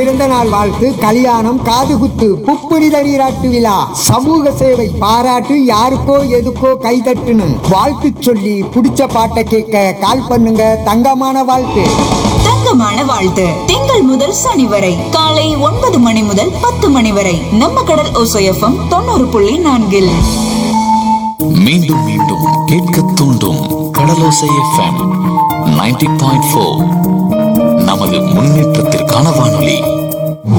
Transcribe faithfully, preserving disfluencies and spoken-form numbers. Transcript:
பிறந்த நாள் வாழ்த்து, கல்யாணம், காதுகுத்து, புப்புனித நீராட்டு விழா, சமூக சேவை, பாராட்டு, யாருக்கோ எதுக்கோ கைதட்டுன்னு வாழ்த்து சொல்லி பிடிச்ச பாட்டை கேட்க கால் பண்ணுங்க. தங்கமான வாழ்த்து. தங்கமான வாழ்த்து. திங்கள் முதல் சனி வரை காலை ஒன்பது மணி முதல் பத்து மணி வரை நம்ம கடல் ஓசை எஃப்எம் தொண்ணூறு புள்ளி நான்கில். மீண்டும் மீண்டும் கேட்க தூண்டும் கடலோசை எஃப்எம் நைன்டி பாயிண்ட் ஃபோர் நமது முன்னேற்றத்திற்கான வானொலி.